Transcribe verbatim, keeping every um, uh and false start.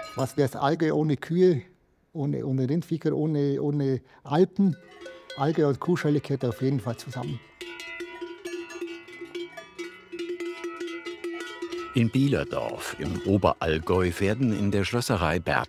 Was wäre das Allgäu ohne Kühe, ohne, ohne Rindviecher, ohne, ohne Alpen? Allgäu und Kuhschelle gehört auf jeden Fall zusammen. In Bielerdorf im Oberallgäu werden in der Schlosserei Bertha